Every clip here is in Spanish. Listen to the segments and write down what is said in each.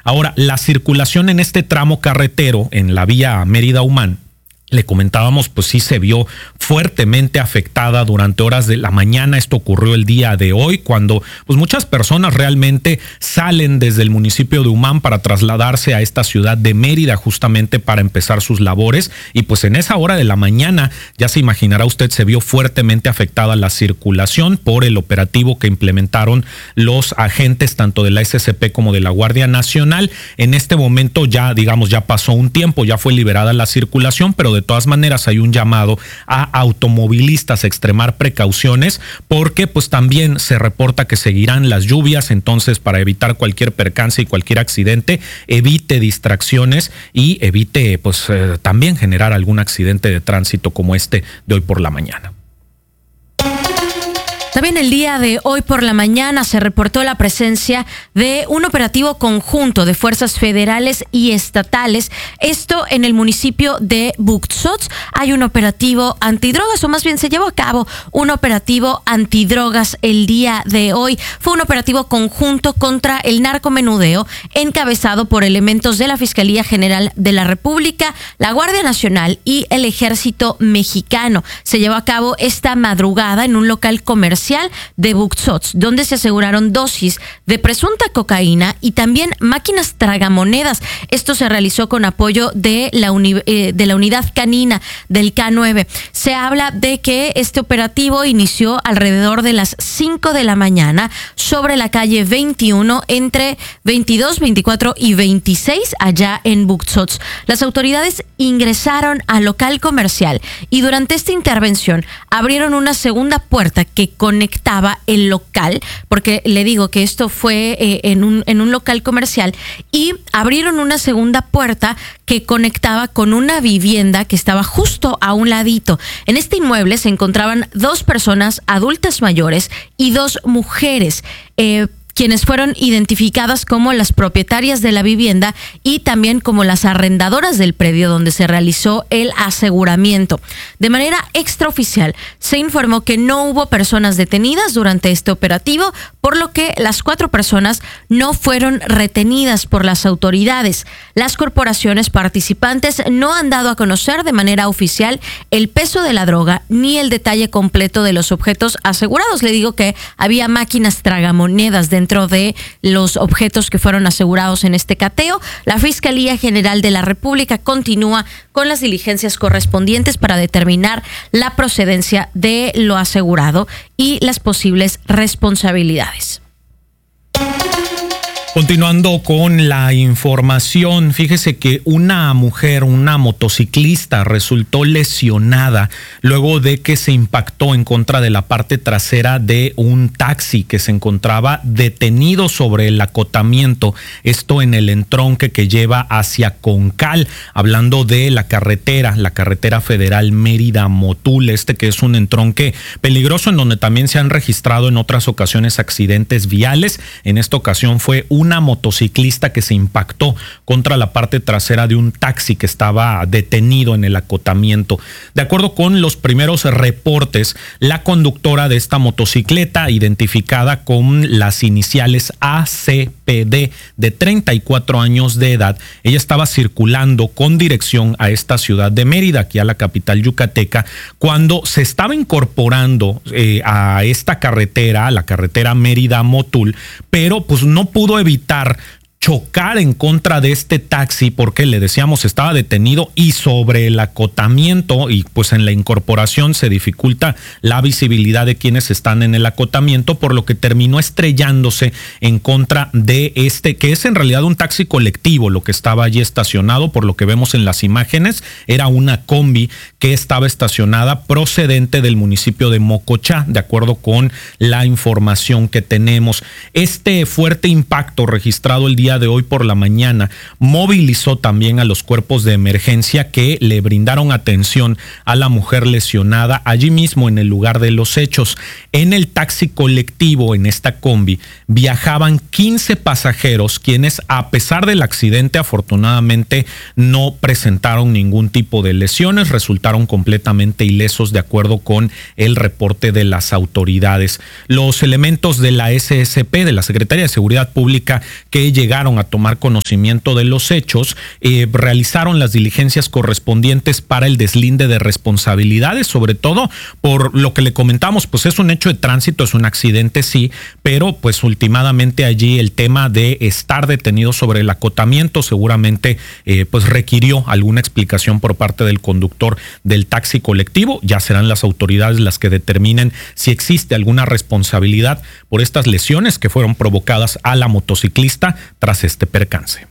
Ahora, la circulación en este tramo carretero, en la vía Mérida-Humán, le comentábamos, pues sí se vio fuertemente afectada durante horas de la mañana. Esto ocurrió el día de hoy, cuando pues muchas personas realmente salen desde el municipio de Humán para trasladarse a esta ciudad de Mérida justamente para empezar sus labores. Y pues en esa hora de la mañana, ya se imaginará usted, se vio fuertemente afectada la circulación por el operativo que implementaron los agentes tanto de la SCP como de la Guardia Nacional. En este momento ya, digamos, ya pasó un tiempo, ya fue liberada la circulación, pero de todas maneras hay un llamado a automovilistas a extremar precauciones, porque pues también se reporta que seguirán las lluvias. Entonces, para evitar cualquier percance y cualquier accidente, evite distracciones y evite pues también generar algún accidente de tránsito como este de hoy por la mañana. También el día de hoy por la mañana se reportó la presencia de un operativo conjunto de fuerzas federales y estatales. Esto en el municipio de Buxots. Hay un operativo antidrogas, o más bien se llevó a cabo un operativo antidrogas el día de hoy. Fue un operativo conjunto contra el narcomenudeo encabezado por elementos de la Fiscalía General de la República, la Guardia Nacional y el Ejército Mexicano. Se llevó a cabo esta madrugada en un local comercial de Buxots, donde se aseguraron dosis de presunta cocaína y también máquinas tragamonedas. Esto se realizó con apoyo de la unidad canina del K9. Se habla de que este operativo inició alrededor de las 5 de la mañana sobre la calle 21 entre 22, 24 y 26 allá en Buxots. Las autoridades ingresaron al local comercial y durante esta intervención abrieron una segunda puerta que conectaba el local, porque le digo que esto fue en un local comercial, y abrieron una segunda puerta que conectaba con una vivienda que estaba justo a un ladito. En este inmueble se encontraban 2 personas adultas mayores y 2 mujeres, quienes fueron identificadas como las propietarias de la vivienda y también como las arrendadoras del predio donde se realizó el aseguramiento. De manera extraoficial, se informó que no hubo personas detenidas durante este operativo, por lo que las 4 personas no fueron retenidas por las autoridades. Las corporaciones participantes no han dado a conocer de manera oficial el peso de la droga ni el detalle completo de los objetos asegurados. Le digo que había máquinas tragamonedas dentro de los objetos que fueron asegurados en este cateo. La Fiscalía General de la República continúa con las diligencias correspondientes para determinar la procedencia de lo asegurado y las posibles responsabilidades. Continuando con la información, fíjese que una mujer, una motociclista, resultó lesionada luego de que se impactó en contra de la parte trasera de un taxi que se encontraba detenido sobre el acotamiento, esto en el entronque que lleva hacia Concal, hablando de la carretera federal Mérida-Motul, que es un entronque peligroso en donde también se han registrado en otras ocasiones accidentes viales. En esta ocasión fue una motociclista que se impactó contra la parte trasera de un taxi que estaba detenido en el acotamiento. De acuerdo con los primeros reportes, la conductora de esta motocicleta, identificada con las iniciales ACPD, de 34 años de edad, ella estaba circulando con dirección a esta ciudad de Mérida, aquí a la capital yucateca, cuando se estaba incorporando a esta carretera, a la carretera Mérida-Motul, pero pues no pudo evitar chocar en contra de este taxi porque, le decíamos, estaba detenido y sobre el acotamiento, y pues en la incorporación se dificulta la visibilidad de quienes están en el acotamiento, por lo que terminó estrellándose en contra de que es en realidad un taxi colectivo lo que estaba allí estacionado. Por lo que vemos en las imágenes, era una combi que estaba estacionada procedente del municipio de Mocochá, de acuerdo con la información que tenemos. Este fuerte impacto registrado el día de hoy por la mañana movilizó también a los cuerpos de emergencia, que le brindaron atención a la mujer lesionada allí mismo en el lugar de los hechos. En el taxi colectivo, en esta combi, viajaban 15 pasajeros, quienes, a pesar del accidente, afortunadamente no presentaron ningún tipo de lesiones, resultaron completamente ilesos de acuerdo con el reporte de las autoridades. Los elementos de la SSP, de la Secretaría de Seguridad Pública, que llegaron llegaron a tomar conocimiento de los hechos, realizaron las diligencias correspondientes para el deslinde de responsabilidades, sobre todo por lo que le comentamos, pues es un hecho de tránsito, es un accidente, sí, pero pues últimamente allí el tema de estar detenido sobre el acotamiento seguramente pues requirió alguna explicación por parte del conductor del taxi colectivo. Ya serán las autoridades las que determinen si existe alguna responsabilidad por estas lesiones que fueron provocadas a la motociclista tras este percance.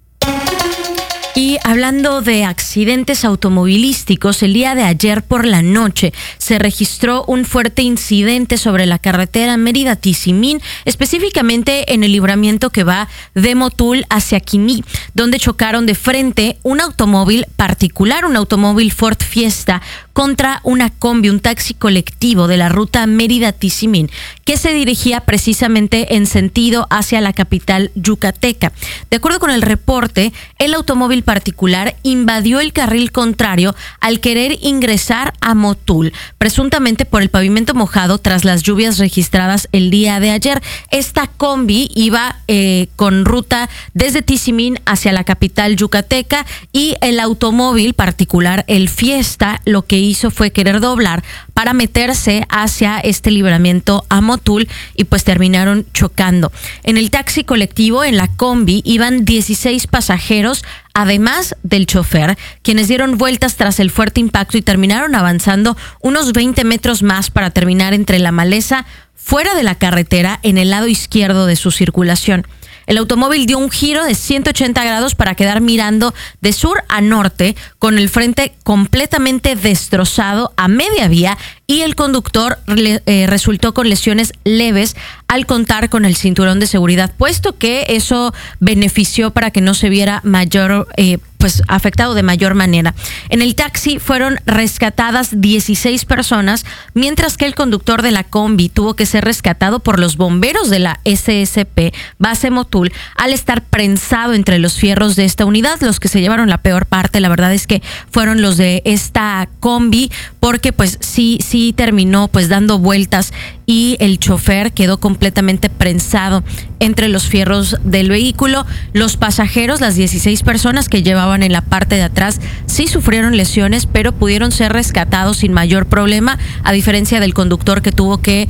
Y hablando de accidentes automovilísticos, el día de ayer por la noche se registró un fuerte incidente sobre la carretera Mérida-Tizimín, específicamente en el libramiento que va de Motul hacia Quimí, donde chocaron de frente un automóvil particular, un automóvil Ford Fiesta, contra una combi, un taxi colectivo de la ruta Mérida-Tizimín, que se dirigía precisamente en sentido hacia la capital yucateca. De acuerdo con el reporte, el automóvil particular invadió el carril contrario al querer ingresar a Motul, presuntamente por el pavimento mojado tras las lluvias registradas el día de ayer. Esta combi iba con ruta desde Tizimín hacia la capital yucateca y el automóvil particular, el Fiesta, lo que hizo fue querer doblar para meterse hacia este libramiento a Motul y pues terminaron chocando. En el taxi colectivo, en la combi, iban 16 pasajeros, además del chofer, quienes dieron vueltas tras el fuerte impacto y terminaron avanzando unos 20 metros más para terminar entre la maleza fuera de la carretera en el lado izquierdo de su circulación. El automóvil dio un giro de 180 grados para quedar mirando de sur a norte, con el frente completamente destrozado a media vía, y el conductor resultó con lesiones leves al contar con el cinturón de seguridad puesto, que eso benefició para que no se viera mayor afectado de mayor manera. En el taxi fueron rescatadas 16 personas, mientras que el conductor de la combi tuvo que ser rescatado por los bomberos de la SSP Base Motul al estar prensado entre los fierros de esta unidad. Los que se llevaron la peor parte, la verdad es que fueron los de esta combi, porque pues sí terminó pues dando vueltas y el chofer quedó completamente prensado entre los fierros del vehículo. Los pasajeros, las 16 personas que llevaban en la parte de atrás, sí sufrieron lesiones, pero pudieron ser rescatados sin mayor problema, a diferencia del conductor que tuvo que,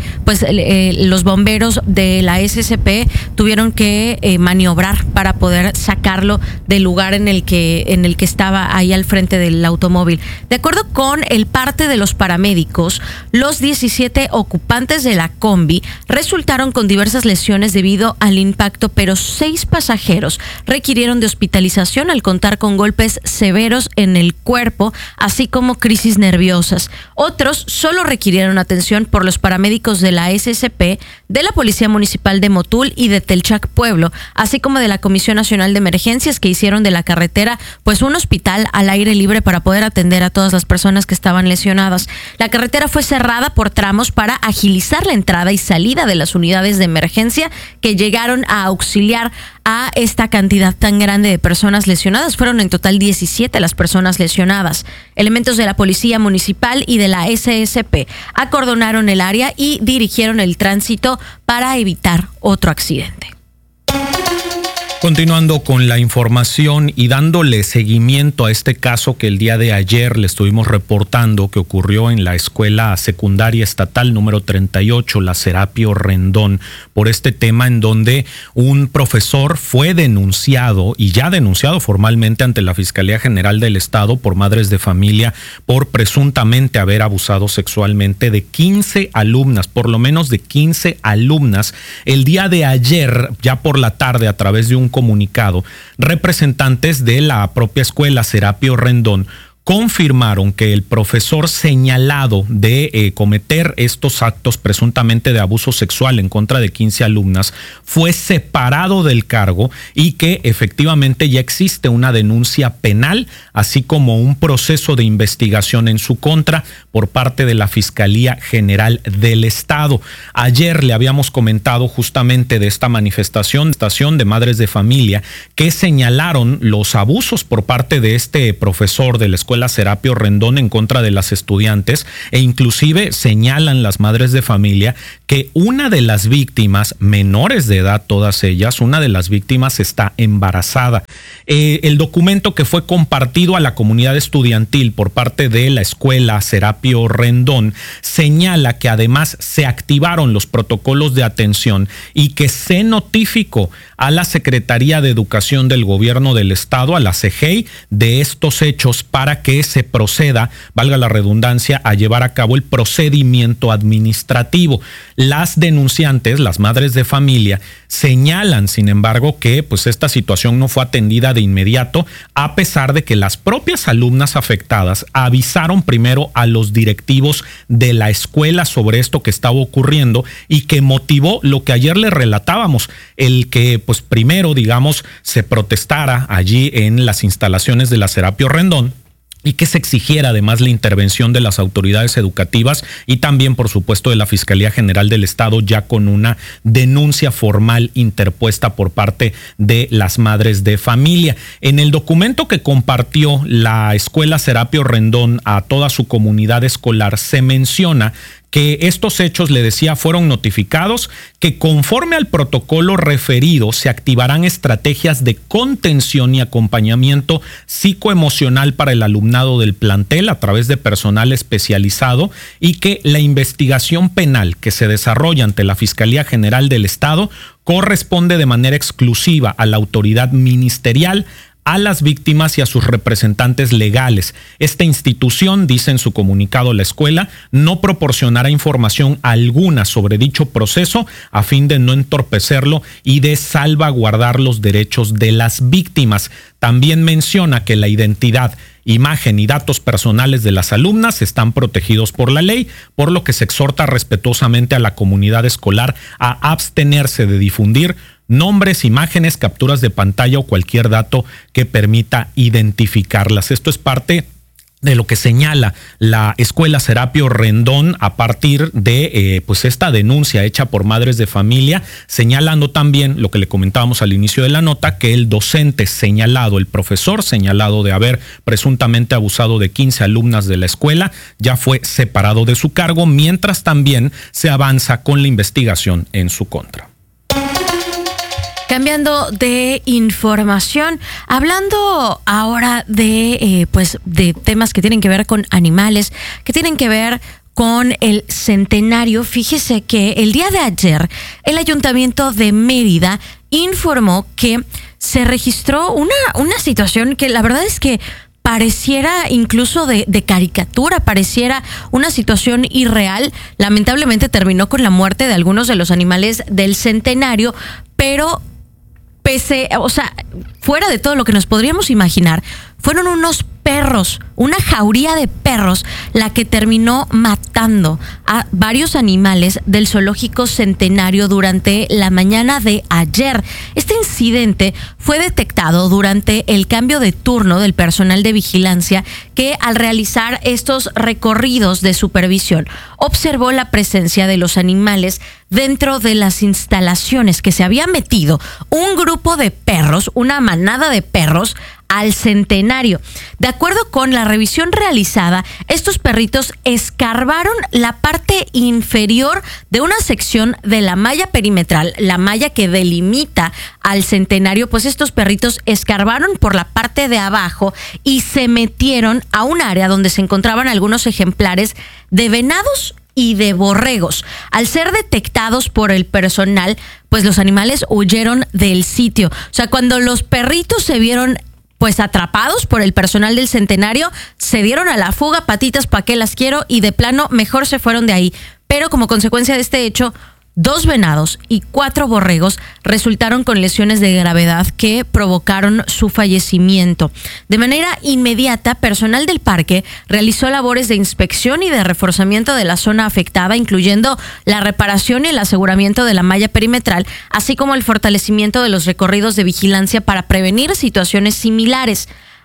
los bomberos de la SSP tuvieron que maniobrar para poder sacarlo del lugar en el que estaba ahí al frente del automóvil. De acuerdo con el parte de los paramédicos, los 17 ocupantes de la combi resultaron con diversas lesiones debido al impacto, pero 6 pasajeros requirieron de hospitalización al contar con golpes severos en el cuerpo, así como crisis nerviosas. Otros solo requirieron atención por los paramédicos de la SSP, de la Policía Municipal de Motul y de Telchac Pueblo, así como de la Comisión Nacional de Emergencias, que hicieron de la carretera pues un hospital al aire libre para poder atender a todas las personas que estaban lesionadas. La carretera fue cerrada por tramos para agilizar la entrada y salida de las unidades de emergencia que llegaron a auxiliar a esta cantidad tan grande de personas lesionadas. Fueron en total 17 las personas lesionadas. Elementos de la Policía Municipal y de la SSP acordonaron el área y dirigieron el tránsito para evitar otro accidente. Continuando con la información y dándole seguimiento a este caso que el día de ayer le estuvimos reportando que ocurrió en la escuela secundaria estatal número 38, la Serapio Rendón, por este tema en donde un profesor fue denunciado y ya denunciado formalmente ante la Fiscalía General del Estado por madres de familia por presuntamente haber abusado sexualmente de 15 alumnas, por lo menos de 15 alumnas. El día de ayer, ya por la tarde, a través de un comunicado, representantes de la propia escuela Serapio Rendón confirmaron que el profesor señalado de cometer estos actos presuntamente de abuso sexual en contra de 15 alumnas fue separado del cargo y que efectivamente ya existe una denuncia penal, así como un proceso de investigación en su contra por parte de la Fiscalía General del Estado. Ayer le habíamos comentado justamente de esta manifestación de madres de familia que señalaron los abusos por parte de este profesor de la escuela escuela Serapio Rendón en contra de las estudiantes, e inclusive señalan las madres de familia que una de las víctimas, menores de edad todas ellas, una de las víctimas está embarazada. El documento que fue compartido a la comunidad estudiantil por parte de la escuela Serapio Rendón señala que además se activaron los protocolos de atención y que se notificó a la Secretaría de Educación del Gobierno del Estado, a la CEGEI, de estos hechos para que se proceda, valga la redundancia, a llevar a cabo el procedimiento administrativo. Las denunciantes, las madres de familia, señalan, sin embargo, que pues esta situación no fue atendida de inmediato, a pesar de que las propias alumnas afectadas avisaron primero a los directivos de la escuela sobre esto que estaba ocurriendo y que motivó lo que ayer les relatábamos, el que pues primero, digamos, se protestara allí en las instalaciones de la Serapio Rendón y que se exigiera además la intervención de las autoridades educativas y también, por supuesto, de la Fiscalía General del Estado, ya con una denuncia formal interpuesta por parte de las madres de familia. En el documento que compartió la escuela Serapio Rendón a toda su comunidad escolar se menciona que estos hechos, le decía, fueron notificados, que conforme al protocolo referido se activarán estrategias de contención y acompañamiento psicoemocional para el alumnado del plantel a través de personal especializado y que la investigación penal que se desarrolla ante la Fiscalía General del Estado corresponde de manera exclusiva a la autoridad ministerial, a las víctimas y a sus representantes legales. Esta institución, dice en su comunicado la escuela, no proporcionará información alguna sobre dicho proceso a fin de no entorpecerlo y de salvaguardar los derechos de las víctimas. También menciona que la identidad, imagen y datos personales de las alumnas están protegidos por la ley, por lo que se exhorta respetuosamente a la comunidad escolar a abstenerse de difundir nombres, imágenes, capturas de pantalla o cualquier dato que permita identificarlas. Esto es parte de lo que señala la escuela Serapio Rendón a partir de pues esta denuncia hecha por madres de familia, señalando también lo que le comentábamos al inicio de la nota, que el docente señalado, el profesor señalado de haber presuntamente abusado de 15 alumnas de la escuela, ya fue separado de su cargo, mientras también se avanza con la investigación en su contra. Cambiando de información, hablando ahora de de temas que tienen que ver con animales, que tienen que ver con el centenario. Fíjese que el día de ayer el Ayuntamiento de Mérida informó que se registró una situación que la verdad es que pareciera incluso de caricatura, pareciera una situación irreal. Lamentablemente terminó con la muerte de algunos de los animales del centenario, pero fuera de todo lo que nos podríamos imaginar, fueron unos perros, una jauría de perros, la que terminó matando a varios animales del zoológico Centenario durante la mañana de ayer. Este incidente fue detectado durante el cambio de turno del personal de vigilancia que, al realizar estos recorridos de supervisión, observó la presencia de los animales dentro de las instalaciones, que se había metido un grupo de perros, una manada de perros, al centenario. De acuerdo con la revisión realizada, estos perritos escarbaron la parte inferior de una sección de la malla perimetral, la malla que delimita al centenario. Pues estos perritos escarbaron por la parte de abajo y se metieron a un área donde se encontraban algunos ejemplares de venados y de borregos. Al ser detectados por el personal, pues los animales huyeron del sitio. O sea, cuando los perritos se vieron pues atrapados por el personal del centenario, se dieron a la fuga, patitas pa' qué las quiero, y de plano mejor se fueron de ahí. Pero como consecuencia de este hecho, 2 venados y 4 borregos resultaron con lesiones de gravedad que provocaron su fallecimiento. De manera inmediata, personal del parque realizó labores de inspección y de reforzamiento de la zona afectada, incluyendo la reparación y el aseguramiento de la malla perimetral, así como el fortalecimiento de los recorridos de vigilancia para prevenir situaciones similares.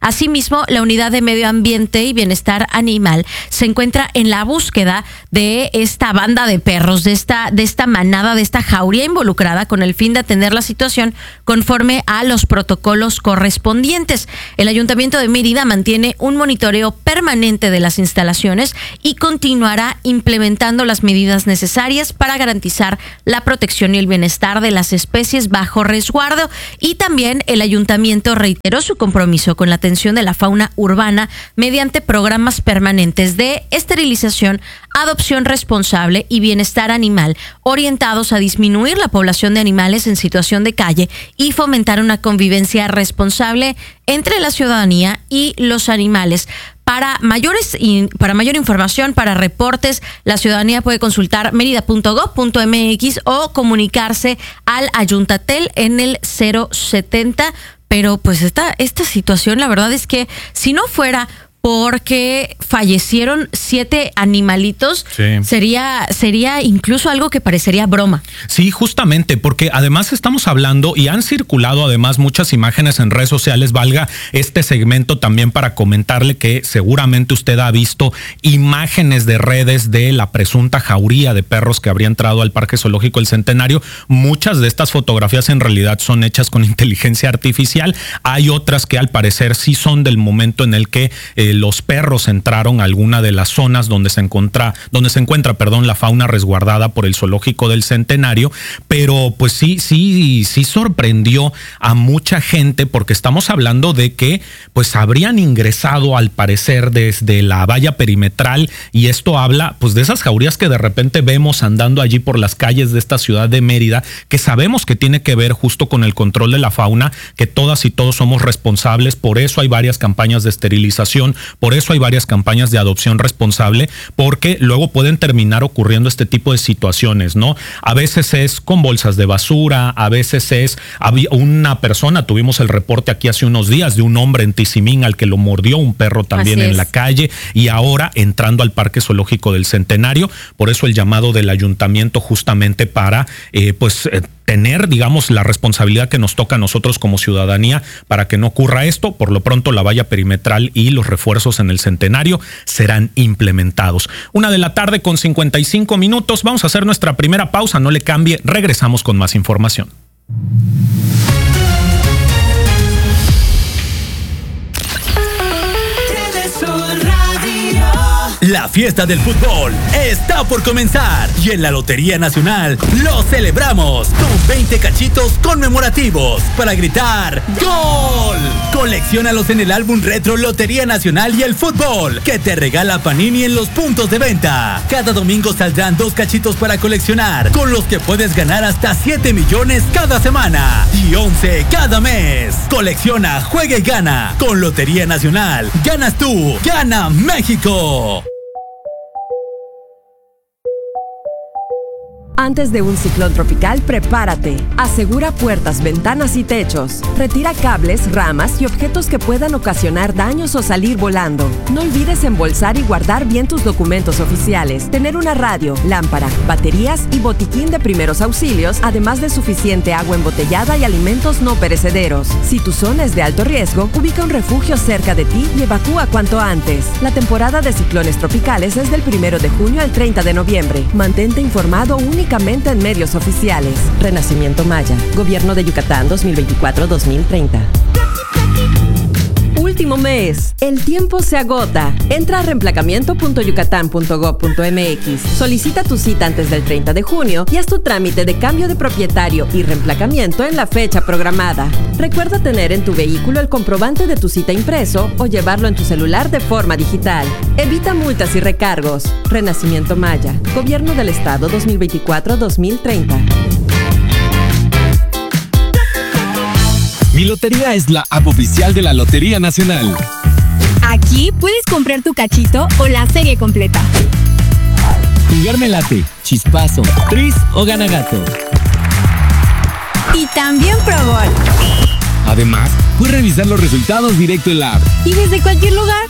Asimismo, la Unidad de Medio Ambiente y Bienestar Animal se encuentra en la búsqueda de esta banda de perros, de esta manada, de esta jauría involucrada, con el fin de atender la situación conforme a los protocolos correspondientes. El Ayuntamiento de Mérida mantiene un monitoreo permanente de las instalaciones y continuará implementando las medidas necesarias para garantizar la protección y el bienestar de las especies bajo resguardo. Y también el Ayuntamiento reiteró su compromiso con la atención de la fauna urbana mediante programas permanentes de esterilización, adopción responsable y bienestar animal, orientados a disminuir la población de animales en situación de calle y fomentar una convivencia responsable entre la ciudadanía y los animales. Para mayor información, para reportes, la ciudadanía puede consultar merida.gov.mx o comunicarse al Ayuntatel en el 070. Pero pues esta situación, la verdad es que si no fuera porque fallecieron 7 animalitos, sí, sería incluso algo que parecería broma. Sí, justamente, porque además estamos hablando y han circulado además muchas imágenes en redes sociales. Valga este segmento también para comentarle que seguramente usted ha visto imágenes de redes de la presunta jauría de perros que habría entrado al Parque Zoológico El Centenario. Muchas de estas fotografías en realidad son hechas con inteligencia artificial. Hay otras que al parecer sí son del momento en el que los perros entraron a alguna de las zonas donde se encuentra la fauna resguardada por el Zoológico del Centenario, pero pues sí sorprendió a mucha gente, porque estamos hablando de que pues habrían ingresado al parecer desde la valla perimetral, y esto habla pues de esas jaurías que de repente vemos andando allí por las calles de esta ciudad de Mérida, que sabemos que tiene que ver justo con el control de la fauna, que todas y todos somos responsables. Por eso hay varias campañas de esterilización, por eso hay varias campañas de adopción responsable, porque luego pueden terminar ocurriendo este tipo de situaciones, ¿no? A veces es con bolsas de basura, a veces había una persona, tuvimos el reporte aquí hace unos días de un hombre en Tizimín al que lo mordió un perro también en la calle, y ahora entrando al Parque Zoológico del Centenario. Por eso el llamado del ayuntamiento justamente para tener, digamos, la responsabilidad que nos toca a nosotros como ciudadanía para que no ocurra esto. Por lo pronto, la valla perimetral y los refuerzos en el Centenario serán implementados. 1:55 p.m. Vamos a hacer nuestra primera pausa. No le cambie. Regresamos con más información. La fiesta del fútbol está por comenzar y en la Lotería Nacional lo celebramos con 20 cachitos conmemorativos para gritar ¡Gol! Colecciónalos en el álbum retro Lotería Nacional y el Fútbol que te regala Panini en los puntos de venta. Cada domingo saldrán 2 cachitos para coleccionar, con los que puedes ganar hasta 7 millones cada semana y 11 cada mes. Colecciona, juega y gana. Con Lotería Nacional, ganas tú, gana México. Antes de un ciclón tropical, prepárate. Asegura puertas, ventanas y techos. Retira cables, ramas y objetos que puedan ocasionar daños o salir volando. No olvides embolsar y guardar bien tus documentos oficiales. Tener una radio, lámpara, baterías y botiquín de primeros auxilios, además de suficiente agua embotellada y alimentos no perecederos. Si tu zona es de alto riesgo, ubica un refugio cerca de ti y evacúa cuanto antes. La temporada de ciclones tropicales es del 1 de junio al 30 de noviembre. Mantente informado únicamente en medios oficiales. Renacimiento Maya, Gobierno de Yucatán 2024-2030. Último mes. El tiempo se agota. Entra a reemplacamiento.yucatán.gov.mx. Solicita tu cita antes del 30 de junio y haz tu trámite de cambio de propietario y reemplacamiento en la fecha programada. Recuerda tener en tu vehículo el comprobante de tu cita impreso o llevarlo en tu celular de forma digital. Evita multas y recargos. Renacimiento Maya, Gobierno del Estado 2024-2030. Mi Lotería es la app oficial de la Lotería Nacional. Aquí puedes comprar tu cachito o la serie completa. Jugar me late, chispazo, tris o gana gato. Y también Pro Gol. Además, puedes revisar los resultados directo en la app. Y desde cualquier lugar.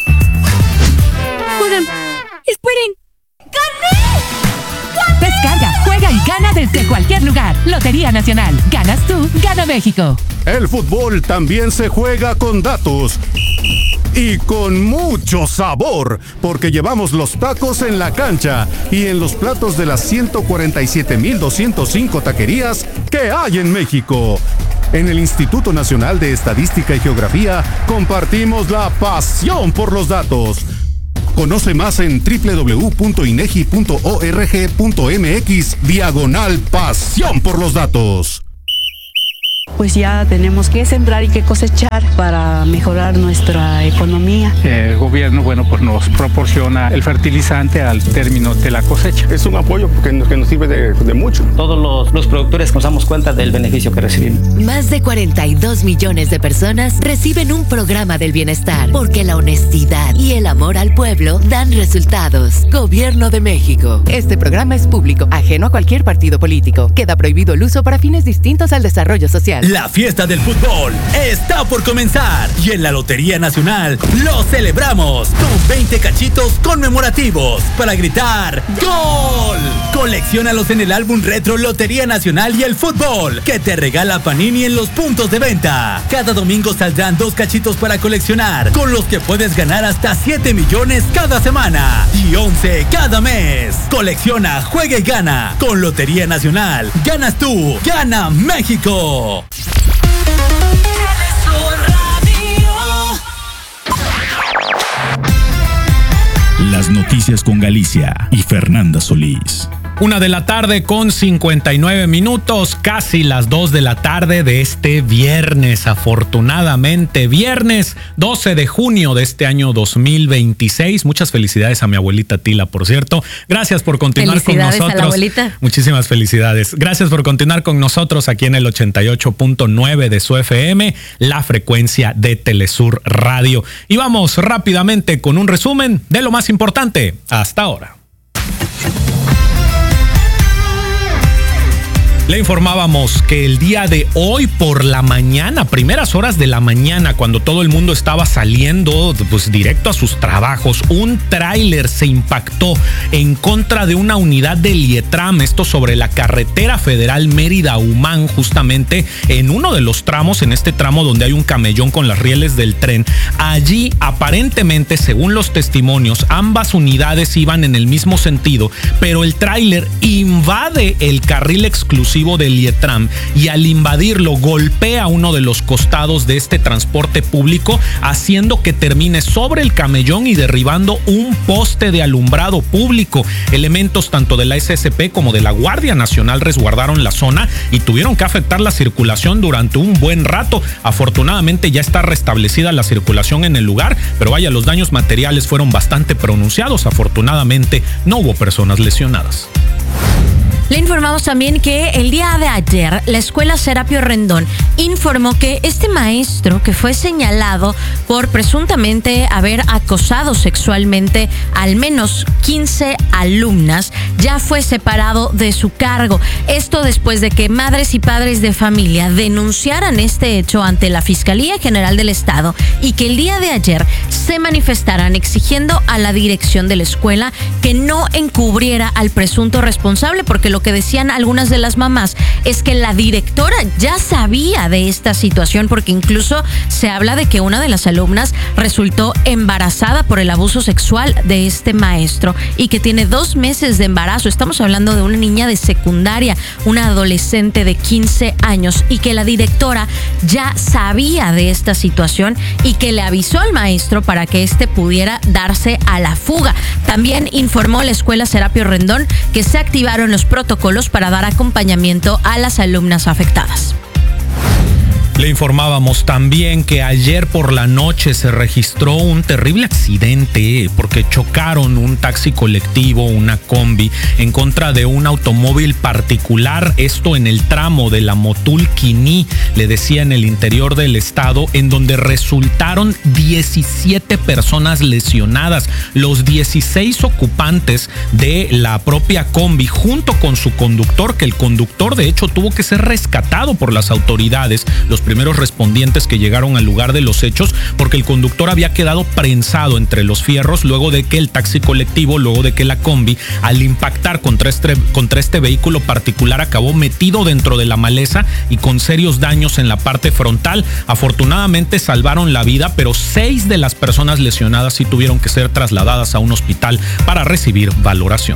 Oigan, esperen. ¡Gané! Descarga, Juega y gana desde cualquier lugar. Lotería Nacional. Ganas tú, gana México. El fútbol también se juega con datos. Y con mucho sabor, porque llevamos los tacos en la cancha y en los platos de las 147,205 taquerías que hay en México. En el Instituto Nacional de Estadística y Geografía compartimos la pasión por los datos. Conoce más en www.inegi.org.mx/pasión por los datos. Pues ya tenemos que sembrar y que cosechar para mejorar nuestra economía. El gobierno, pues nos proporciona el fertilizante al término de la cosecha. Es un apoyo que nos sirve de mucho. Todos los productores nos damos cuenta del beneficio que recibimos. Más de 42 millones de personas reciben un programa del bienestar, porque la honestidad y el amor al pueblo dan resultados. Gobierno de México. Este programa es público, ajeno a cualquier partido político. Queda prohibido el uso para fines distintos al desarrollo social. La fiesta del fútbol está por comenzar y en la Lotería Nacional lo celebramos con 20 cachitos conmemorativos para gritar ¡Gol! Colecciónalos en el álbum retro Lotería Nacional y el fútbol que te regala Panini en los puntos de venta. Cada domingo saldrán 2 cachitos para coleccionar, con los que puedes ganar hasta 7 millones cada semana y 11 cada mes. Colecciona, juega y gana. Con Lotería Nacional ganas tú, gana México. Las noticias con Galicia y Fernanda Solís. 1:59 p.m, casi las 2 de la tarde de este viernes, afortunadamente viernes 12 de junio de este año 2026. Muchas felicidades a mi abuelita Tila, por cierto. Gracias por continuar con nosotros. A la abuelita. Muchísimas felicidades. Gracias por continuar con nosotros aquí en el 88.9 de su FM, la frecuencia de Telesur Radio. Y vamos rápidamente con un resumen de lo más importante hasta ahora. Le informábamos que el día de hoy por la mañana, primeras horas de la mañana, cuando todo el mundo estaba saliendo directo a sus trabajos, un tráiler se impactó en contra de una unidad del IETRAM, esto sobre la carretera federal Mérida-Humán, justamente en uno de los tramos, en este tramo donde hay un camellón con las rieles del tren. Allí, aparentemente, según los testimonios, ambas unidades iban en el mismo sentido, pero el tráiler invade el carril exclusivo del IETRAM y al invadirlo golpea uno de los costados de este transporte público, haciendo que termine sobre el camellón y derribando un poste de alumbrado público. Elementos tanto de la SSP como de la Guardia Nacional resguardaron la zona y tuvieron que afectar la circulación durante un buen rato. Afortunadamente ya está restablecida la circulación en el lugar, pero vaya, los daños materiales fueron bastante pronunciados. Afortunadamente no hubo personas lesionadas. Le informamos también que el día de ayer la escuela Serapio Rendón informó que este maestro, que fue señalado por presuntamente haber acosado sexualmente al menos 15 alumnas, ya fue separado de su cargo. Esto después de que madres y padres de familia denunciaran este hecho ante la Fiscalía General del Estado y que el día de ayer se manifestaran exigiendo a la dirección de la escuela que no encubriera al presunto responsable, porque lo que decían algunas de las mamás es que la directora ya sabía de esta situación, porque incluso se habla de que una de las alumnas resultó embarazada por el abuso sexual de este maestro y que tiene 2 meses de embarazo. Estamos hablando de una niña de secundaria, una adolescente de 15 años, y que la directora ya sabía de esta situación y que le avisó al maestro para que éste pudiera darse a la fuga. También informó la escuela Serapio Rendón que se activaron los protocolos para dar acompañamiento a las alumnas afectadas. Le informábamos también que ayer por la noche se registró un terrible accidente porque chocaron un taxi colectivo, una combi, en contra de un automóvil particular, esto en el tramo de la Motul-Quiní, le decía, en el interior del estado, en donde resultaron 17 personas lesionadas. Los 16 ocupantes de la propia combi junto con su conductor, que el conductor de hecho tuvo que ser rescatado por las autoridades. Los primeros respondientes que llegaron al lugar de los hechos, porque el conductor había quedado prensado entre los fierros luego de que el taxi colectivo, luego de que la combi, al impactar contra este vehículo particular, acabó metido dentro de la maleza y con serios daños en la parte frontal. Afortunadamente salvaron la vida, pero 6 de las personas lesionadas sí tuvieron que ser trasladadas a un hospital para recibir valoración.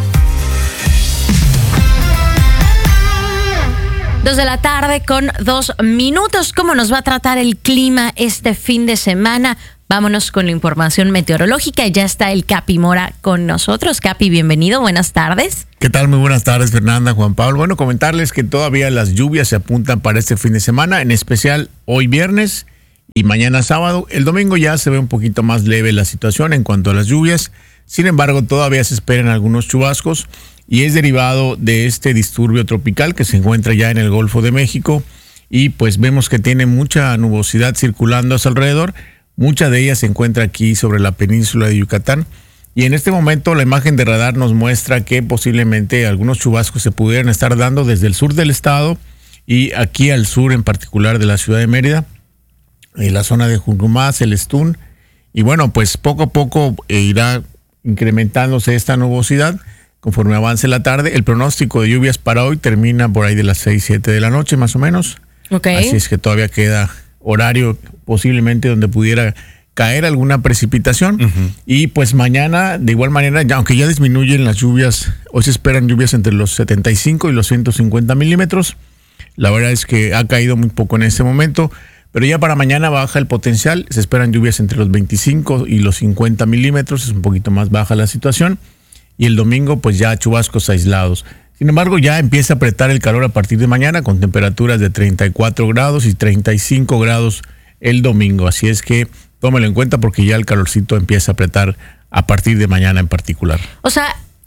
2 de la tarde con 2 minutos. ¿Cómo nos va a tratar el clima este fin de semana? Vámonos con la información meteorológica. Ya está el Capi Mora con nosotros. Capi, bienvenido. Buenas tardes. ¿Qué tal? Muy buenas tardes, Fernanda, Juan Pablo. Bueno, comentarles que todavía las lluvias se apuntan para este fin de semana, en especial hoy viernes y mañana sábado. El domingo ya se ve un poquito más leve la situación en cuanto a las lluvias. Sin embargo, todavía se esperan algunos chubascos y es derivado de este disturbio tropical que se encuentra ya en el Golfo de México y pues vemos que tiene mucha nubosidad circulando a su alrededor. Mucha de ella se encuentra aquí sobre la península de Yucatán y en este momento la imagen de radar nos muestra que posiblemente algunos chubascos se pudieran estar dando desde el sur del estado y aquí al sur en particular de la ciudad de Mérida, en la zona de Jurumá, Celestún, y bueno, pues poco a poco irá incrementándose esta nubosidad conforme avance la tarde. El pronóstico de lluvias para hoy termina por ahí de las 6, 7 de la noche más o menos. Okay. Así es que todavía queda horario posiblemente donde pudiera caer alguna precipitación. Y pues mañana de igual manera, aunque ya disminuyen las lluvias, hoy se esperan lluvias entre los 75 y los 150 milímetros. La verdad es que ha caído muy poco en este momento, pero ya para mañana baja el potencial. Se esperan lluvias entre los 25 y los 50 milímetros, es un poquito más baja la situación. Y el domingo pues ya chubascos aislados. Sin embargo, ya empieza a apretar el calor a partir de mañana con temperaturas de 34 grados y 35 grados el domingo. Así es que tómelo en cuenta porque ya el calorcito empieza a apretar a partir de mañana en particular. O sea,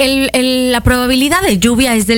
la probabilidad de lluvia es del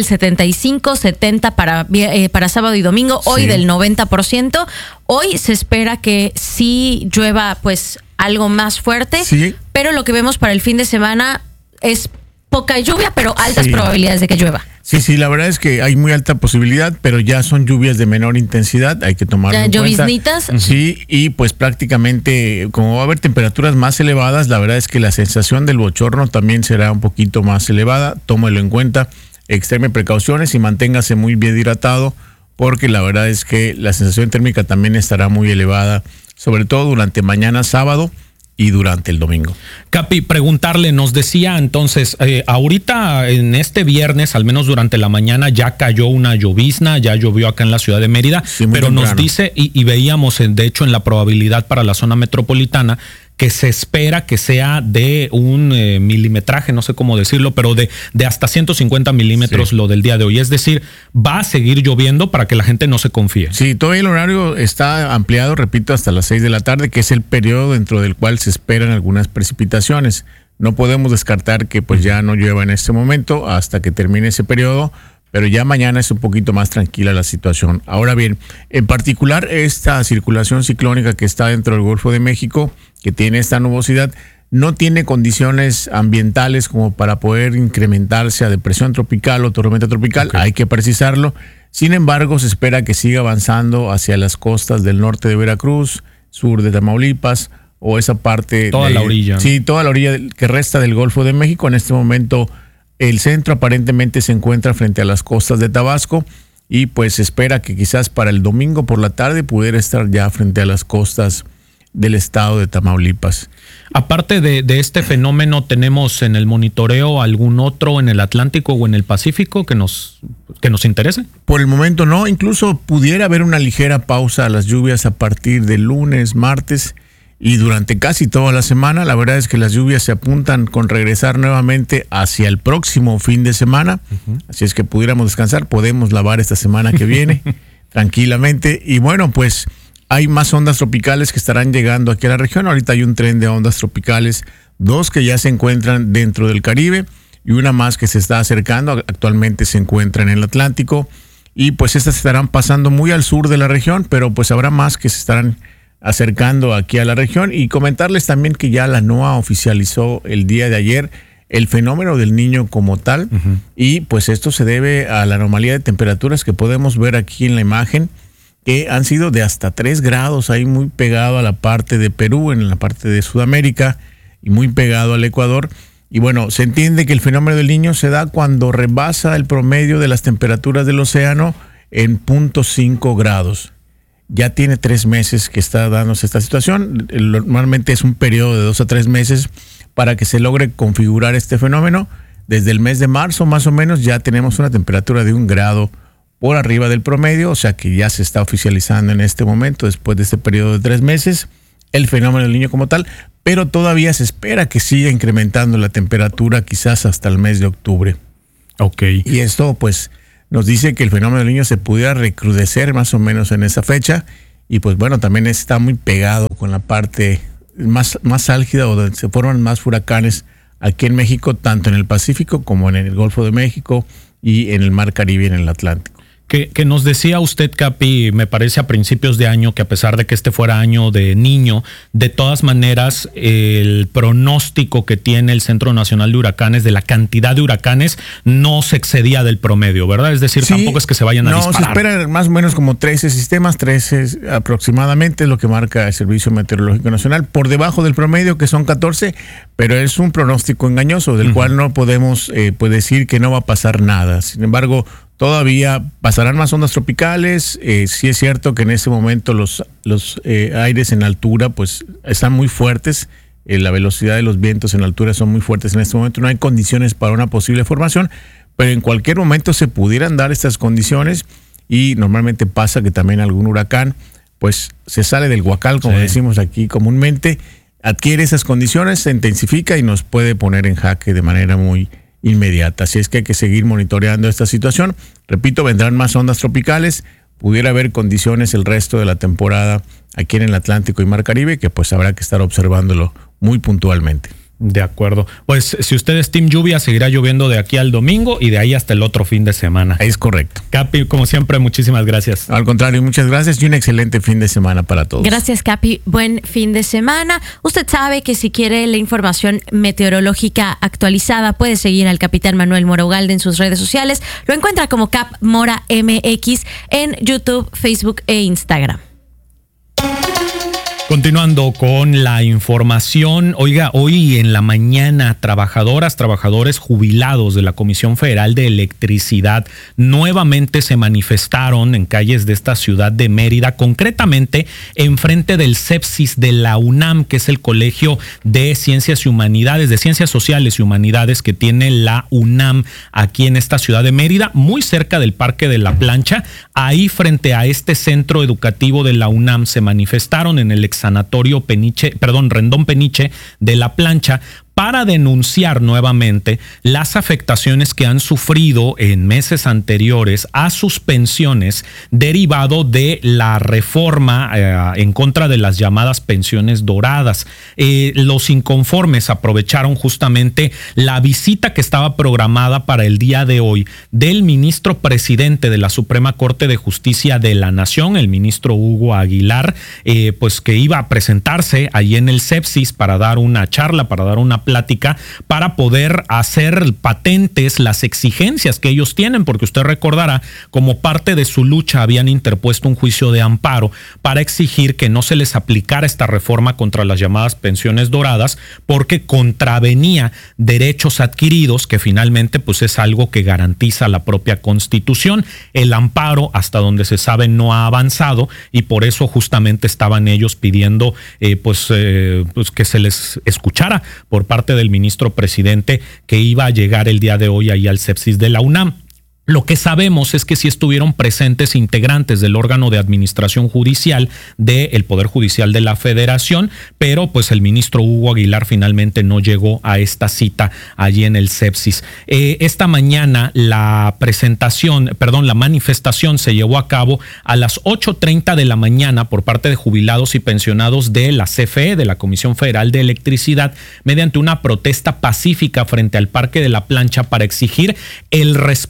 75-70 para sábado y domingo, hoy sí, del 90%. Hoy se espera que sí llueva pues algo más fuerte, sí, pero lo que vemos para el fin de semana es poca lluvia, pero altas probabilidades de que llueva. Sí, la verdad es que hay muy alta posibilidad, pero ya son lluvias de menor intensidad, hay que tomarlo en cuenta. ¿Lloviznitas? Sí, y pues prácticamente, como va a haber temperaturas más elevadas, la verdad es que la sensación del bochorno también será un poquito más elevada. Tómelo en cuenta, extreme precauciones y manténgase muy bien hidratado, porque la verdad es que la sensación térmica también estará muy elevada, sobre todo durante mañana sábado y durante el domingo. Capi, preguntarle, nos decía entonces, ahorita en este viernes, al menos durante la mañana, ya cayó una llovizna, ya llovió acá en la ciudad de Mérida, sí, pero temprano. Nos dice, y veíamos de hecho en la probabilidad para la zona metropolitana, que se espera que sea de un milimetraje, no sé cómo decirlo, pero de hasta 150 milímetros, sí, lo del día de hoy. Es decir, va a seguir lloviendo para que la gente no se confíe. Sí, todavía el horario está ampliado, repito, hasta las 6 de la tarde, que es el periodo dentro del cual se esperan algunas precipitaciones. No podemos descartar que pues ya no llueva en este momento hasta que termine ese periodo, pero ya mañana es un poquito más tranquila la situación. Ahora bien, en particular esta circulación ciclónica que está dentro del Golfo de México, que tiene esta nubosidad, no tiene condiciones ambientales como para poder incrementarse a depresión tropical o tormenta tropical, hay que precisarlo. Sin embargo, se espera que siga avanzando hacia las costas del norte de Veracruz, sur de Tamaulipas, o esa parte... Toda la orilla, ¿no? Sí, toda la orilla que resta del Golfo de México. En este momento el centro aparentemente se encuentra frente a las costas de Tabasco y pues se espera que quizás para el domingo por la tarde pudiera estar ya frente a las costas del estado de Tamaulipas. Aparte de este fenómeno, ¿tenemos en el monitoreo algún otro en el Atlántico o en el Pacífico que nos interese? Por el momento no, incluso pudiera haber una ligera pausa a las lluvias a partir del lunes, martes y durante casi toda la semana. La verdad es que las lluvias se apuntan con regresar nuevamente hacia el próximo fin de semana. Así es que pudiéramos descansar, podemos lavar esta semana que viene tranquilamente. Y bueno, pues hay más ondas tropicales que estarán llegando aquí a la región. Ahorita hay un tren de ondas tropicales, 2 que ya se encuentran dentro del Caribe y una más que se está acercando. Actualmente se encuentra en el Atlántico y pues estas estarán pasando muy al sur de la región, pero pues habrá más que se estarán acercando aquí a la región. Y comentarles también que ya la NOAA oficializó el día de ayer el fenómeno del Niño como tal, y pues esto se debe a la anomalía de temperaturas que podemos ver aquí en la imagen, que han sido de hasta 3 grados, ahí muy pegado a la parte de Perú, en la parte de Sudamérica, y muy pegado al Ecuador. Y bueno, se entiende que el fenómeno del Niño se da cuando rebasa el promedio de las temperaturas del océano en 0.5 grados. Ya tiene 3 meses que está dándose esta situación. Normalmente es un periodo de 2 a 3 meses para que se logre configurar este fenómeno. Desde el mes de marzo más o menos ya tenemos una temperatura de 1 grado por arriba del promedio, o sea que ya se está oficializando en este momento, después de este periodo de 3 meses, el fenómeno del Niño como tal, pero todavía se espera que siga incrementando la temperatura quizás hasta el mes de octubre. Ok. Y esto pues nos dice que el fenómeno del Niño se pudiera recrudecer más o menos en esa fecha, y pues bueno, también está muy pegado con la parte más álgida o donde se forman más huracanes aquí en México, tanto en el Pacífico como en el Golfo de México y en el Mar Caribe, en el Atlántico. Que nos decía usted, Capi, me parece a principios de año, que a pesar de que este fuera año de Niño, de todas maneras el pronóstico que tiene el Centro Nacional de Huracanes de la cantidad de huracanes no se excedía del promedio, ¿verdad? Es decir, sí, tampoco es que se vayan a disparar. No, se esperan más o menos como 13 sistemas, 13 aproximadamente es lo que marca el Servicio Meteorológico Nacional, por debajo del promedio, que son 14, pero es un pronóstico engañoso del cual no podemos pues decir que no va a pasar nada. Sin embargo, todavía pasarán más ondas tropicales. Sí es cierto que en ese momento los aires en altura pues están muy fuertes. La velocidad de los vientos en altura son muy fuertes en este momento. No hay condiciones para una posible formación, pero en cualquier momento se pudieran dar estas condiciones, y normalmente pasa que también algún huracán pues se sale del huacal, como decimos aquí comúnmente, adquiere esas condiciones, se intensifica y nos puede poner en jaque de manera muy inmediata. Así es que hay que seguir monitoreando esta situación. Repito, vendrán más ondas tropicales, pudiera haber condiciones el resto de la temporada aquí en el Atlántico y Mar Caribe, que pues habrá que estar observándolo muy puntualmente. De acuerdo. Pues si usted es team lluvia, seguirá lloviendo de aquí al domingo y de ahí hasta el otro fin de semana. Es correcto. Capi, como siempre, muchísimas gracias. Al contrario, muchas gracias y un excelente fin de semana para todos. Gracias, Capi. Buen fin de semana. Usted sabe que si quiere la información meteorológica actualizada, puede seguir al capitán Manuel Mora Ugalde en sus redes sociales. Lo encuentra como Cap Mora MX en YouTube, Facebook e Instagram. Continuando con la información, oiga, hoy en la mañana trabajadores jubilados de la Comisión Federal de Electricidad nuevamente se manifestaron en calles de esta ciudad de Mérida, concretamente enfrente del CEPSIS de la UNAM, que es el Colegio de Ciencias y Humanidades, de Ciencias Sociales y Humanidades que tiene la UNAM aquí en esta ciudad de Mérida, muy cerca del Parque de la Plancha. Ahí frente a este centro educativo de la UNAM se manifestaron en el sanatorio Rendón Peniche de la Plancha para denunciar nuevamente las afectaciones que han sufrido en meses anteriores a sus pensiones derivado de la reforma en contra de las llamadas pensiones doradas. Los inconformes aprovecharon justamente la visita que estaba programada para el día de hoy del ministro presidente de la Suprema Corte de Justicia de la Nación, el ministro Hugo Aguilar, pues que iba a presentarse allí en el CEPSIS para dar una charla, para dar una plática, para poder hacer patentes las exigencias que ellos tienen, porque usted recordará, como parte de su lucha habían interpuesto un juicio de amparo para exigir que no se les aplicara esta reforma contra las llamadas pensiones doradas, porque contravenía derechos adquiridos, que finalmente pues es algo que garantiza la propia Constitución. El amparo, hasta donde se sabe, no ha avanzado, y por eso justamente estaban ellos pidiendo pues que se les escuchara por parte del ministro presidente, que iba a llegar el día de hoy ahí al CEPSIS de la UNAM. Lo que sabemos es que sí estuvieron presentes integrantes del órgano de administración judicial del Poder Judicial de la Federación, pero pues el ministro Hugo Aguilar finalmente no llegó a esta cita allí en el CEPSIS. Esta mañana la manifestación se llevó a cabo a las 8:30 de la mañana por parte de jubilados y pensionados de la CFE, de la Comisión Federal de Electricidad, mediante una protesta pacífica frente al Parque de la Plancha para exigir el respeto a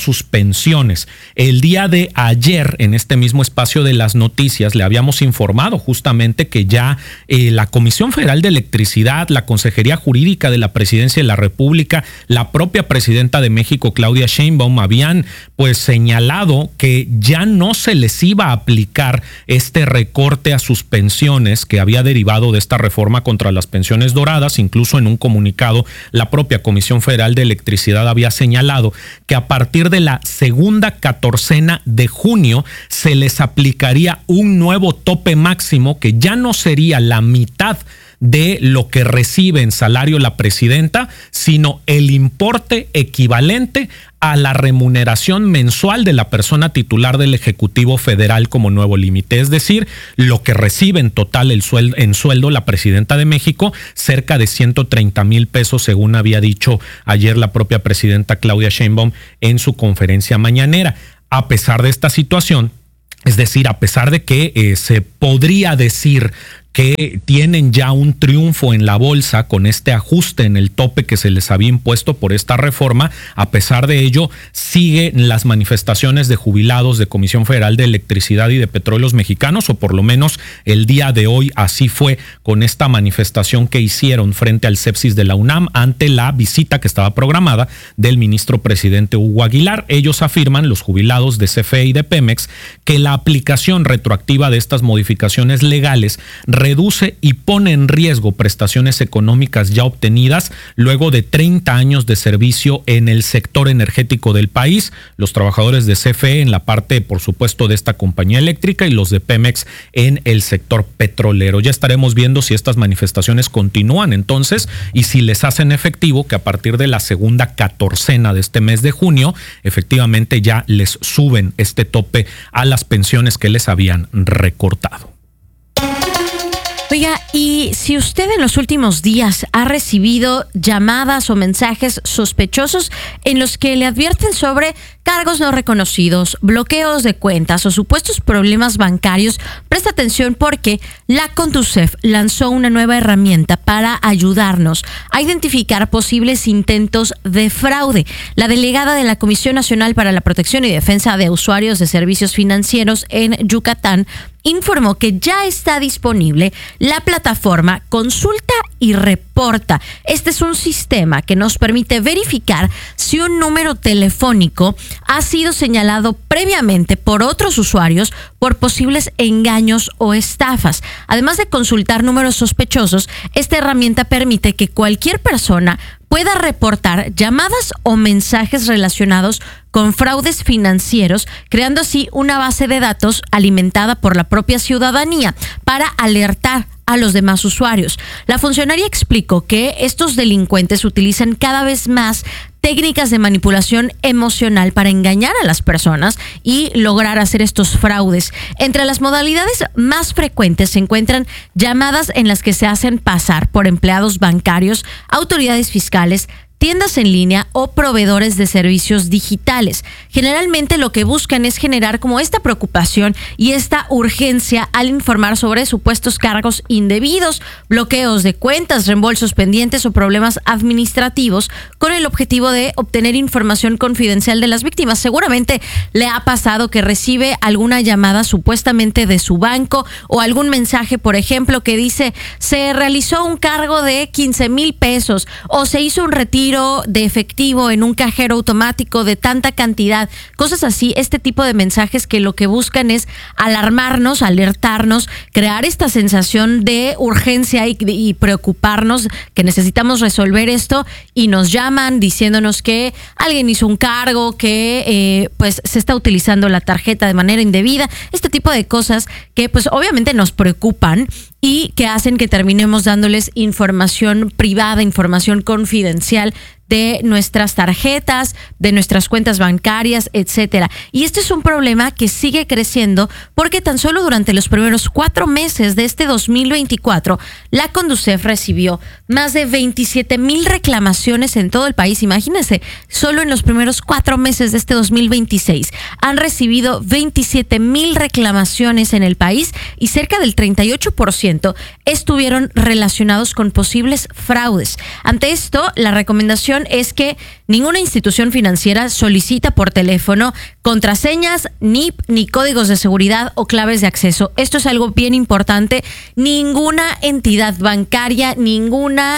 sus pensiones. El día de ayer, en este mismo espacio de las noticias, le habíamos informado justamente que ya la Comisión Federal de Electricidad, la Consejería Jurídica de la Presidencia de la República, la propia presidenta de México, Claudia Sheinbaum, habían pues señalado que ya no se les iba a aplicar este recorte a sus pensiones que había derivado de esta reforma contra las pensiones doradas. Incluso en un comunicado, la propia Comisión Federal de Electricidad había señalado que a partir de la segunda catorcena de junio se les aplicaría un nuevo tope máximo que ya no sería la mitad de lo que recibe en salario la presidenta, sino el importe equivalente a la remuneración mensual de la persona titular del Ejecutivo Federal como nuevo límite. Es decir, lo que recibe en total en sueldo la presidenta de México, cerca de 130,000 pesos, según había dicho ayer la propia presidenta Claudia Sheinbaum en su conferencia mañanera. A pesar de esta situación, es decir, a pesar de que se podría decir que tienen ya un triunfo en la bolsa con este ajuste en el tope que se les había impuesto por esta reforma, a pesar de ello, siguen las manifestaciones de jubilados de Comisión Federal de Electricidad y de Petróleos Mexicanos, o por lo menos el día de hoy así fue con esta manifestación que hicieron frente al CEPSIS de la UNAM ante la visita que estaba programada del ministro presidente Hugo Aguilar. Ellos afirman, los jubilados de CFE y de Pemex, que la aplicación retroactiva de estas modificaciones legales reduce y pone en riesgo prestaciones económicas ya obtenidas luego de 30 años de servicio en el sector energético del país. Los trabajadores de CFE en la parte, por supuesto, de esta compañía eléctrica y los de Pemex en el sector petrolero. Ya estaremos viendo si estas manifestaciones continúan entonces y si les hacen efectivo que a partir de la segunda catorcena de este mes de junio, efectivamente ya les suben este tope a las pensiones que les habían recortado. Oiga, y si usted en los últimos días ha recibido llamadas o mensajes sospechosos en los que le advierten sobre cargos no reconocidos, bloqueos de cuentas o supuestos problemas bancarios, presta atención porque la Conducef lanzó una nueva herramienta para ayudarnos a identificar posibles intentos de fraude. La delegada de la Comisión Nacional para la Protección y Defensa de Usuarios de Servicios Financieros en Yucatán informó que ya está disponible la plataforma Consulta y Reporta. Este es un sistema que nos permite verificar si un número telefónico ha sido señalado previamente por otros usuarios por posibles engaños o estafas. Además de consultar números sospechosos, esta herramienta permite que cualquier persona pueda reportar llamadas o mensajes relacionados con fraudes financieros, creando así una base de datos alimentada por la propia ciudadanía para alertar a los demás usuarios. La funcionaria explicó que estos delincuentes utilizan cada vez más técnicas de manipulación emocional para engañar a las personas y lograr hacer estos fraudes. Entre las modalidades más frecuentes se encuentran llamadas en las que se hacen pasar por empleados bancarios, autoridades fiscales, tiendas en línea o proveedores de servicios digitales. Generalmente lo que buscan es generar como esta preocupación y esta urgencia al informar sobre supuestos cargos indebidos, bloqueos de cuentas, reembolsos pendientes o problemas administrativos con el objetivo de obtener información confidencial de las víctimas. Seguramente le ha pasado que recibe alguna llamada supuestamente de su banco o algún mensaje, por ejemplo, que dice se realizó un cargo de 15,000 pesos o se hizo un retiro de efectivo en un cajero automático de tanta cantidad, cosas así. Este tipo de mensajes que lo que buscan es alarmarnos, alertarnos, crear esta sensación de urgencia y preocuparnos que necesitamos resolver esto, y nos llaman diciéndonos que alguien hizo un cargo, que pues se está utilizando la tarjeta de manera indebida, este tipo de cosas que pues obviamente nos preocupan y que hacen que terminemos dándoles información privada, información confidencial de nuestras tarjetas, de nuestras cuentas bancarias, etcétera. Y este es un problema que sigue creciendo porque tan solo durante los primeros 4 meses de este 2024, la Conducef recibió más de 27,000 reclamaciones en todo el país. Imagínense, solo en los primeros 4 meses de este 2026 han recibido 27,000 reclamaciones en el país y cerca del 38% estuvieron relacionados con posibles fraudes. Ante esto, la recomendación información es que ninguna institución financiera solicita por teléfono contraseñas, NIP, ni códigos de seguridad o claves de acceso. Esto es algo bien importante. Ninguna entidad bancaria, ninguna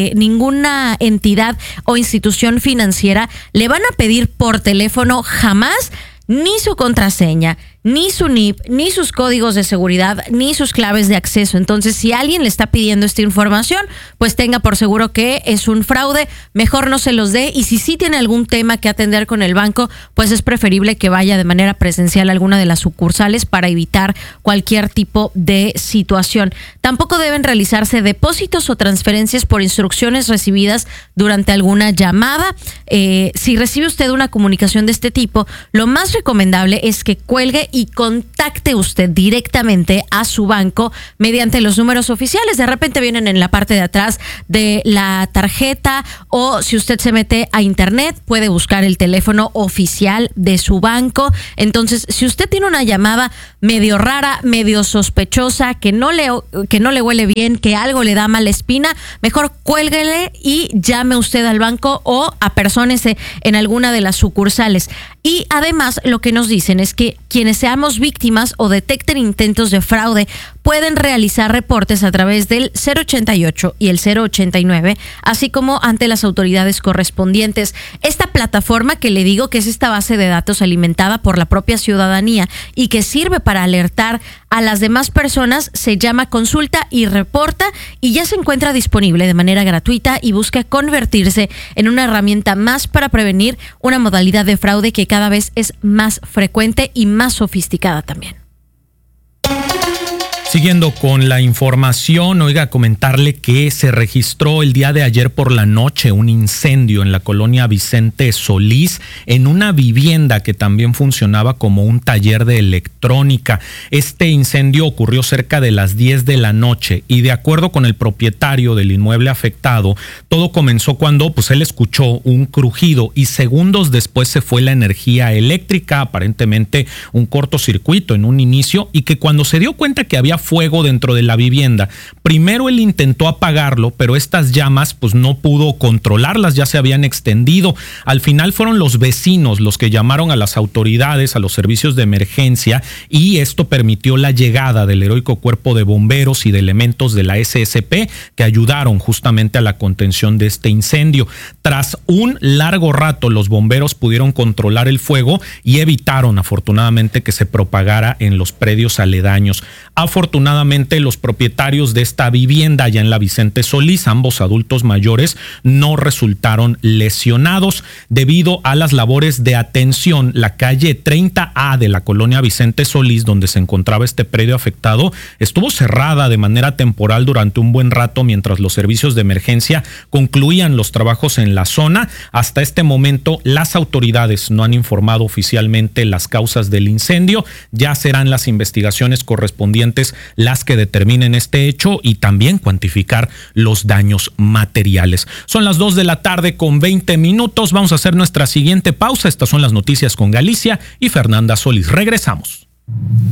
entidad o institución financiera le van a pedir por teléfono jamás ni su contraseña, ni su NIP, ni sus códigos de seguridad, ni sus claves de acceso. Entonces, si alguien le está pidiendo esta información, pues tenga por seguro que es un fraude, mejor no se los dé. Y si sí tiene algún tema que atender con el banco, pues es preferible que vaya de manera presencial a alguna de las sucursales para evitar cualquier tipo de situación. Tampoco deben realizarse depósitos o transferencias por instrucciones recibidas durante alguna llamada. Si recibe usted una comunicación de este tipo, lo más recomendable es que cuelgue y contacte usted directamente a su banco mediante los números oficiales. De repente vienen en la parte de atrás de la tarjeta, o si usted se mete a internet puede buscar el teléfono oficial de su banco. Entonces, si usted tiene una llamada medio rara, medio sospechosa, que no le huele bien, que algo le da mala espina, mejor cuélguele y llame usted al banco o apersónese en alguna de las sucursales. Y además, lo que nos dicen es que quienes seamos víctimas o detecten intentos de fraude pueden realizar reportes a través del 088 y el 089, así como ante las autoridades correspondientes. Esta plataforma que le digo que es esta base de datos alimentada por la propia ciudadanía y que sirve para alertar a las demás personas se llama Consulta y Reporta, y ya se encuentra disponible de manera gratuita y busca convertirse en una herramienta más para prevenir una modalidad de fraude que cada vez es más frecuente y más sofisticada también. Siguiendo con la información, oiga, comentarle que se registró el día de ayer por la noche un incendio en la colonia Vicente Solís, en una vivienda que también funcionaba como un taller de electrónica. Este incendio ocurrió cerca de las 10 de la noche y, de acuerdo con el propietario del inmueble afectado, todo comenzó cuando él escuchó un crujido y segundos después se fue la energía eléctrica, aparentemente un cortocircuito en un inicio, y que cuando se dio cuenta que había fuego dentro de la vivienda, primero él intentó apagarlo, pero estas llamas no pudo controlarlas, ya se habían extendido. Al final fueron los vecinos los que llamaron a las autoridades, a los servicios de emergencia, y esto permitió la llegada del heroico cuerpo de bomberos y de elementos de la SSP que ayudaron justamente a la contención de este incendio. Tras un largo rato, los bomberos pudieron controlar el fuego y evitaron afortunadamente que se propagara en los predios aledaños. Afortunadamente, los propietarios de esta vivienda allá en la Vicente Solís, ambos adultos mayores, no resultaron lesionados. Debido a las labores de atención, la calle 30A de la colonia Vicente Solís, donde se encontraba este predio afectado, estuvo cerrada de manera temporal durante un buen rato mientras los servicios de emergencia concluían los trabajos en la zona. Hasta este momento, las autoridades no han informado oficialmente las causas del incendio. Ya serán las investigaciones correspondientes las que determinen este hecho y también cuantificar los daños materiales. Son las 2 de la tarde con 20 minutos. Vamos a hacer nuestra siguiente pausa. Estas son las noticias con Galicia y Fernanda Solís. Regresamos.